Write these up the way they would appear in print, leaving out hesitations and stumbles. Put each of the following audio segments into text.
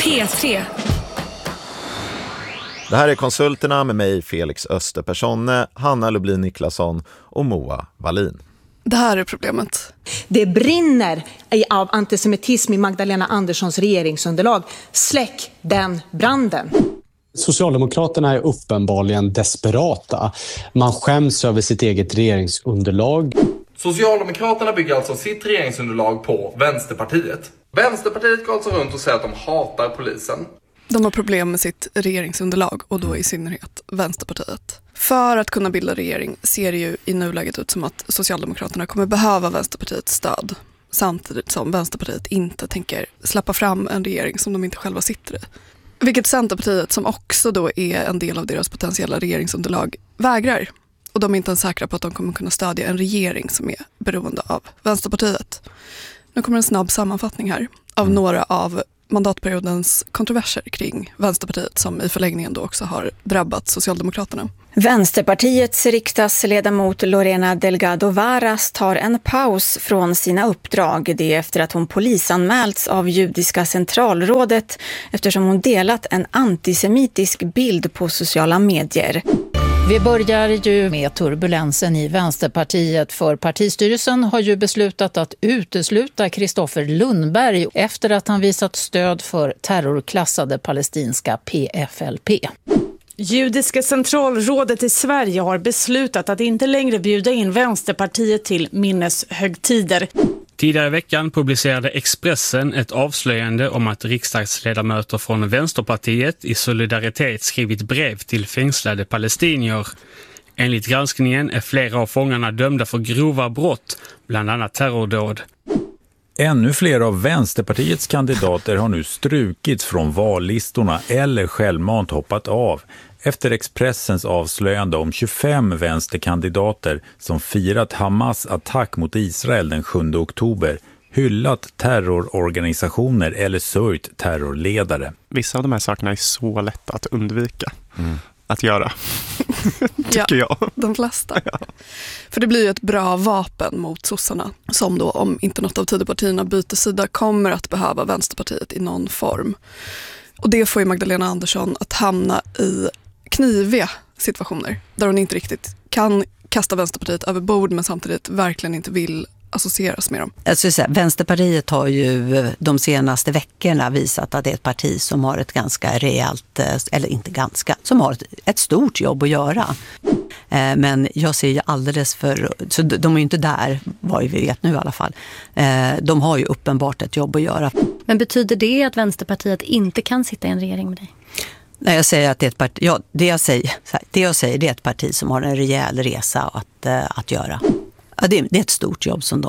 P3. Det här är Konsulterna med mig, Felix Österpersonne, Hanna Lublin Niklasson och Moa Wallin. Det här är problemet. Det brinner av antisemitism i Magdalena Anderssons regeringsunderlag. Släck den branden. Socialdemokraterna är uppenbarligen desperata. Man skäms över sitt eget regeringsunderlag. Socialdemokraterna bygger alltså sitt regeringsunderlag på Vänsterpartiet. Vänsterpartiet går alltså runt och säger att de hatar polisen. De har problem med sitt regeringsunderlag och då i synnerhet Vänsterpartiet. För att kunna bilda regering ser det ju i nuläget ut som att Socialdemokraterna kommer behöva Vänsterpartiets stöd. Samtidigt som Vänsterpartiet inte tänker släppa fram en regering som de inte själva sitter i. Vilket Centerpartiet, som också då är en del av deras potentiella regeringsunderlag, vägrar. Och de är inte ens säkra på att de kommer kunna stödja en regering som är beroende av Vänsterpartiet. Nu kommer en snabb sammanfattning här av några av mandatperiodens kontroverser kring Vänsterpartiet som i förlängningen då också har drabbat Socialdemokraterna. Vänsterpartiets riksdagsledamot Lorena Delgado Varas tar en paus från sina uppdrag. Det är efter att hon polisanmälts av Judiska centralrådet eftersom hon delat en antisemitisk bild på sociala medier. Vi börjar ju med turbulensen i Vänsterpartiet, för partistyrelsen har ju beslutat att utesluta Kristoffer Lundberg efter att han visat stöd för terrorklassade palestinska PFLP. Judiska centralrådet i Sverige har beslutat att inte längre bjuda in Vänsterpartiet till minneshögtider. Tidigare i veckan publicerade Expressen ett avslöjande om att riksdagsledamöter från Vänsterpartiet i solidaritet skrivit brev till fängslade palestinier. Enligt granskningen är flera av fångarna dömda för grova brott, bland annat terrordåd. Ännu fler av Vänsterpartiets kandidater har nu strukits från vallistorna eller självmant hoppat av efter Expressens avslöjande om 25 vänsterkandidater som firat Hamas attack mot Israel den 7 oktober, hyllat terrororganisationer eller sörjt terrorledare. Vissa av de här sakerna är så lätta att undvika att göra, tycker jag. De flesta. Ja. För det blir ju ett bra vapen mot sossarna som då, om inte något av Tidöpartierna byter sida, kommer att behöva Vänsterpartiet i någon form. Och det får ju Magdalena Andersson att hamna i kniviga situationer där hon inte riktigt kan kasta Vänsterpartiet över bord men samtidigt verkligen inte vill associeras med dem. Vänsterpartiet har ju de senaste veckorna visat att det är ett parti som har ett ganska rejält, eller inte ganska, som har ett stort jobb att göra. Men jag ser ju alldeles för, så de är ju inte där, vad vi vet nu i alla fall. De har ju uppenbart ett jobb att göra. Men betyder det att Vänsterpartiet inte kan sitta i en regering med dig? Nej, jag säger att det är ett parti, ja, det jag säger det är ett parti som har en rejäl resa att göra. Ja, det är ett stort jobb som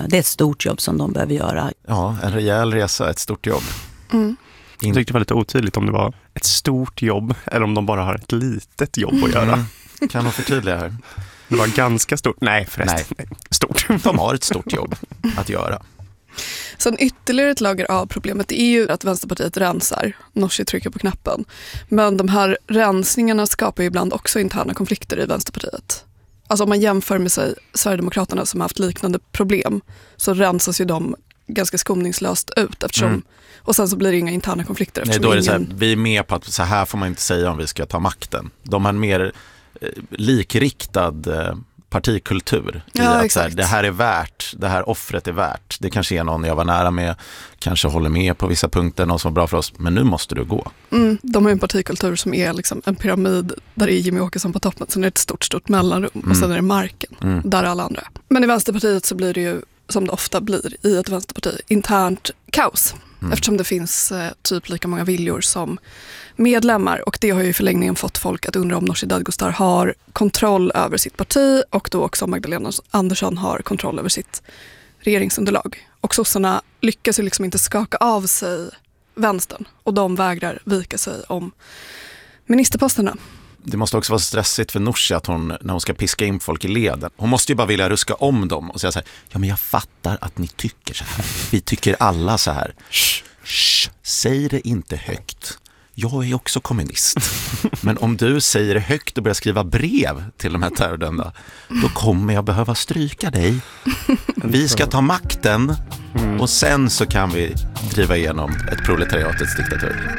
de behöver göra. Ja, en rejäl resa, ett stort jobb. Jag tyckte det var lite otydligt om det var ett stort jobb eller om de bara har ett litet jobb att göra. Kan de förtydliga här? Det var ganska stort. Nej, förresten. Nej. Stort. De har ett stort jobb att göra. Sen ytterligare ett lager av problemet är ju att Vänsterpartiet rensar. Nooshi trycker på knappen. Men de här rensningarna skapar ju ibland också interna konflikter i Vänsterpartiet. Alltså om man jämför med sig Sverigedemokraterna som har haft liknande problem så rensas ju de ganska skoningslöst ut eftersom, och sen så blir det inga interna konflikter. Nej, då är det så här, vi är med på att så här får man inte säga om vi ska ta makten. De har en mer likriktad partikultur. Ja, att så här, det här är värt, det här offret är värt. Det kanske är någon jag var nära med, kanske håller med på vissa punkter, någon som är bra för oss, men nu måste du gå. De har en partikultur som är liksom en pyramid där det är Jimmy Åkesson på toppen, sen är det ett stort mellanrum och sen är det marken där alla andra. Men i Vänsterpartiet så blir det ju, som det ofta blir i ett vänsterparti, internt kaos. Eftersom det finns typ lika många viljor som medlemmar. Och det har ju i förlängningen fått folk att undra om Nooshi Dadgostar har kontroll över sitt parti och då också Magdalena Andersson har kontroll över sitt regeringsunderlag. Och sossarna lyckas ju liksom inte skaka av sig vänstern och de vägrar vika sig om ministerposterna. Det måste också vara stressigt för Nooshi att när hon ska piska in folk i leden. Hon måste ju bara vilja ruska om dem och säga så här: ja, men jag fattar att ni tycker så här. Vi tycker alla så här. Shh, säg det inte högt. jag är också kommunist. Men om du säger det högt och börjar skriva brev till de här terrordömda, då kommer jag behöva stryka dig. Vi ska ta makten och sen så kan vi driva igenom ett proletariatets diktatur.